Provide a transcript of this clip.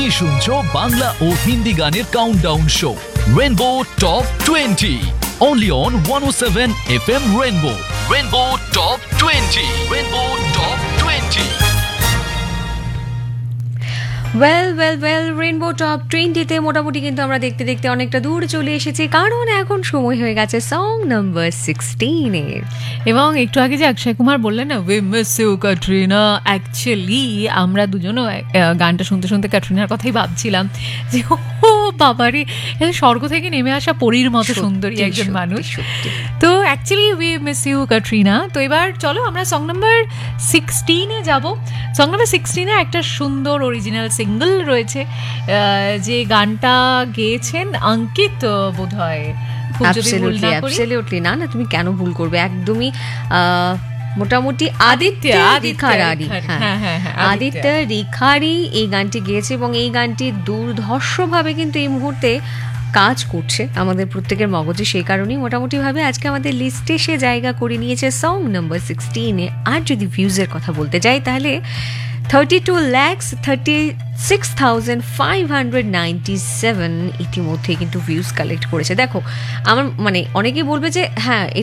শুনছো বাংলা ও হিন্দি গানের countdown show rainbow top 20 only on 107 FM Rainbow Top 20 Rainbow Top 20 well rainbow top 20-তে মোটামুটি কিন্তু আমরা দেখতে দেখতে অনেকটা দূর চলে এসেছি, কারণ এখন সময় হয়ে গেছে সং নাম্বার 16 এর। এবং একটু আগে যে অক্ষয় কুমার বললেন না we miss you Katrina, actually আমরা দুজনও গানটা শুনতে শুনতে ক্যাটরিনার কথাই ভাবছিলাম যে ও বাবারে, স্বর্গ থেকে নেমে আসা পরীর মতো সুন্দরী একজন মানুষ। তো actually we miss you Katrina. তো এবার চলো আমরা সং নাম্বার 16-এ যাব। সং নাম্বার 16-এ একটা সুন্দর অরিজিনাল সিঙ্গল রয়েছে, যে গানটা গেয়েছেন অঙ্কিত বোধহয়। অ্যাবসলিউটলি না, তুমি কেন ভুল করবে, একদমই মোটামুটি আদিত্য রিখারি। আদিত্য রিখারি এই গানটি গেয়েছে এবং এই গানটি দুর্ধর্ষভাবে কিন্তু এই মুহূর্তে কাজ করছে আমাদের প্রত্যেকের মগজে। সেই কারণেই মোটামুটিভাবে আজকে আমাদের লিস্টে সে জায়গা করে নিয়েছে সং নাম্বার 16-এ। আর যদি ভিউজের কথা বলতে যাই তাহলে 32,36,597 ইতিমধ্যে কিন্তু ভিউজ কালেক্ট করেছে। দেখো আমার মানে অনেকেই বলবে যে হ্যাঁ